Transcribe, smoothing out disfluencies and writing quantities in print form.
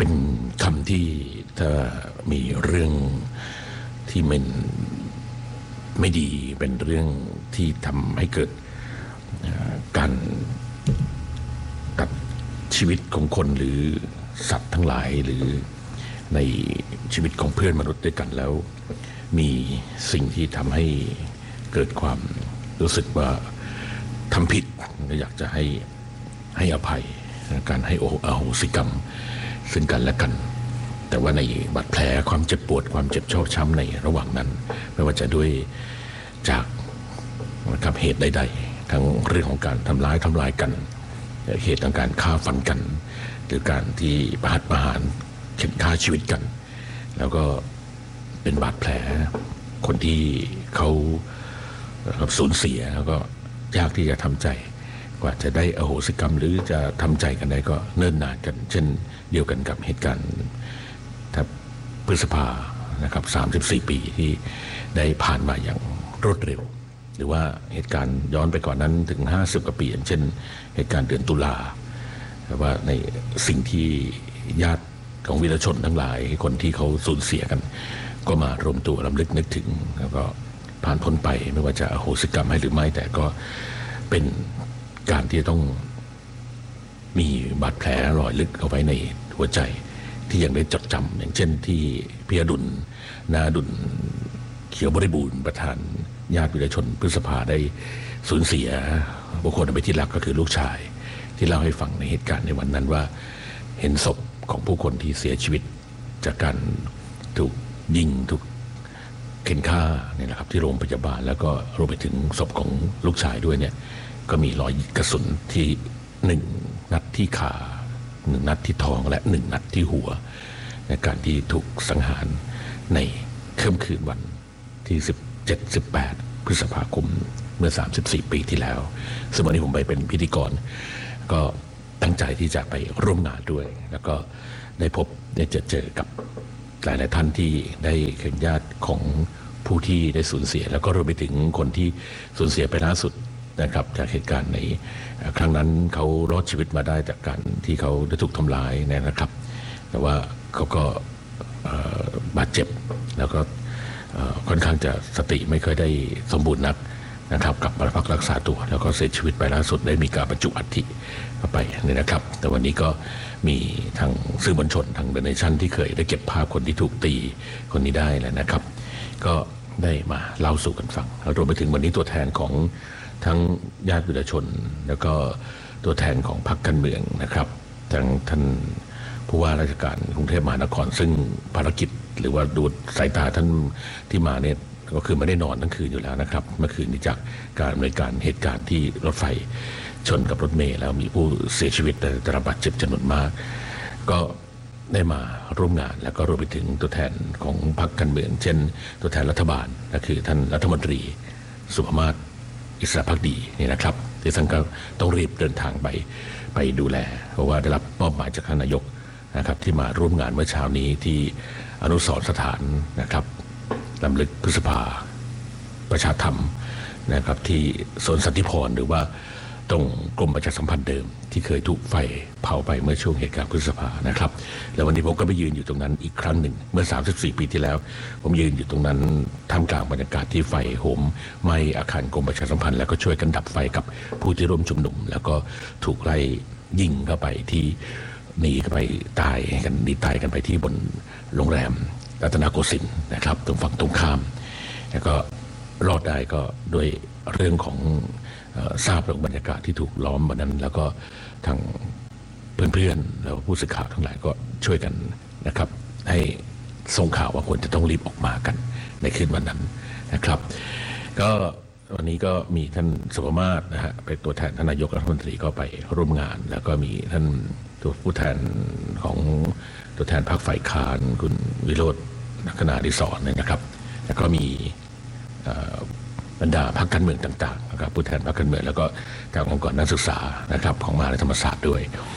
เป็นคำที่ถ้ามีเรื่องที่มันไม่ดีเป็นเรื่องที่ทำให้เกิดการตัดชีวิตของคนหรือสัตว์ทั้งหลายหรือในชีวิตของเพื่อนมนุษย์ด้วยกันแล้วมีสิ่งที่ทำให้เกิดความรู้สึกว่าทำผิดอยากจะให้อภัยการให้อโหสิกรรมซึ่งกันและกันแต่ว่าในบาดแผลความเจ็บปวดความเจ็บชอกช้ำในระหว่างนั้นไม่ว่าจะด้วยจากนะครับเหตุใดๆทั้งเรื่องของการทำร้ายกันเหตุของการฆ่าฟันกันหรือการที่ประหัตประหารเข็นฆ่าชีวิตกันแล้วก็เป็นบาดแผลคนที่เขาสูญเสียแล้วก็ยากที่จะทำใจกว่าจะได้อโหสิกรรมหรือจะทำใจกันได้ก็เนิ่นนานกันเช่นเดียวกันกับเหตุการณ์พฤษภานะครับ34 ปีที่ได้ผ่านมาอย่างรวดเร็วหรือว่าเหตุการณ์ย้อนไปก่อนนั้นถึง50 กว่าปีอย่างเช่นเหตุการณ์เดือนตุลาว่าในสิ่งที่ญาติของวีรชนทั้งหลายคนที่เขาสูญเสียกันก็มารวมตัวรำลึกนึกถึงแล้วก็ผ่านพ้นไปไม่ว่าจะอโหสิกรรมให้หรือไม่แต่ก็เป็นการที่ต้องมีบาดแผลรอยลึกเอาไว้ในหัวใจที่ยังได้จดจำอย่างเช่นที่พี่อดุลนาดุลเขียวบริบูรณ์ประธานญาติวีรชนพฤษภาได้สูญเสียบุคคลอันเป็นที่รักก็คือลูกชายที่เล่าให้ฟังในเหตุการณ์ในวันนั้นว่าเห็นศพของผู้คนที่เสียชีวิตจากการถูกยิงถูกเข็นฆ่าเนี่ยนะครับที่โรงพยาบาลแล้วก็รวมไปถึงศพของลูกชายด้วยเนี่ยก็มีรอยกระสุนที่1 นัดที่ขา1 นัดที่ท้องและ1 นัดที่หัวในการที่ถูกสังหารในค่ำคืนวันที่17-18 พฤษภาคมเมื่อ34 ปีที่แล้วซึ่งวันนี้ผมไปเป็นพิธีกรก็ตั้งใจที่จะไปร่วมงานด้วยแล้วก็ได้พบได้เจอกับหลายท่านที่ได้เป็นญาติของผู้ที่ได้สูญเสียแล้วก็รวมไปถึงคนที่สูญเสียไปล่าสุดนะครับจากเหตุการณ์ในครั้งนั้นเขารอดชีวิตมาได้จากการที่เขาได้ถูกทำร้ายนะครับแต่ว่าเขาก็บาดเจ็บแล้วก็ค่อนข้างจะสติไม่ค่อยได้สมบูรณ์นักนะครับกลับมาพักรักษาตัวแล้วก็เสียชีวิตไปล่าสุดได้มีการบรรจุอัฐิเข้าไปนี่นะครับแต่วันนี้ก็มีทางสื่อมวลชนทางเดอะเนชั่นที่เคยได้เก็บภาพคนที่ถูกตีคนนี้ได้แล้วนะครับก็ได้มาเล่าสู่กันฟังรวมไปถึงวันนี้ตัวแทนของทั้งญาติวีรชนแล้วก็ตัวแทนของพรรคการเมืองนะครับทั้งท่านผู้ว่าราชการกรุงเทพมหานครซึ่งภารกิจหรือว่าดูสายตาท่านที่มาเนี่ยก็คือไม่ได้นอนทั้งคืนอยู่แล้วนะครับเมื่อคืนนี้จากการดำเนินการเหตุการณ์ที่รถไฟชนกับรถเมล์แล้วมีผู้เสียชีวิตแต่ได้รับบาดเจ็บจำนวนมากก็ได้มาร่วมงานแล้วก็รวมไปถึงตัวแทนของพรรคการเมืองเช่นตัวแทนรัฐบาลก็คือท่านรัฐมนตรีสุภมาศอิสระภักดีนี่นะครับที่ท่านก็ต้องรีบเดินทางไปดูแลเพราะว่าได้รับมอบหมายจากท่านนายกนะครับที่มาร่วมงานเมื่อเช้านี้ที่อนุสรณ์สถานนะครับรำลึกพฤษภาประชาธรรมนะครับที่สวนสันติพรหรือว่าตรงกรมประชาสัมพันธ์เดิมที่เคยถูกไฟเผาไปเมื่อช่วงเหตุการณ์พฤษภานะครับแล้ววันนี้ผมก็ไปยืนอยู่ตรงนั้นอีกครั้งหนึ่งเมื่อ34 ปีที่แล้วผมยืนอยู่ตรงนั้นท่ามกลางบรรยากาศที่ไฟโหมไหม้อาคารกรมประชาสัมพันธ์แล้วก็ช่วยกันดับไฟกับผู้ที่ร่วมชุมนุมแล้วก็ถูกไล่ยิงเข้าไปที่หนีไปตายกันไปที่บนโรงแรมรัตนโกสินทร์นะครับตรงฝั่งตรงข้ามแล้วก็รอดได้ก็ด้วยเรื่องของทราบเรื่องบรรยากาศที่ถูกล้อมวันนั้นแล้วก็ทางเพื่อนๆแล้วผู้สื่อข่าวทั้งหลายก็ช่วยกันนะครับให้ส่งข่าวว่าควรจะต้องรีบออกมากันในคืนวันนั้นนะครับก็วันนี้ก็มีท่านสุภมาศนะฮะเป็นตัวแทนท่านนายกรัฐมนตรีก็ไปร่วมงานแล้วก็มีท่านตัวผู้แทนของตัวแทนพรรคฝ่ายค้านคุณวิโรจน์ลักษณะอดิศรนะครับแล้วก็มีบรรดาพรรคการเมืองต่างๆนะครับผู้แทนพรรคการเมืองแล้วก็ทางองค์กรนักศึกษานะครับของมหาวิทยาลัยธรรมศาสตร์ด้วย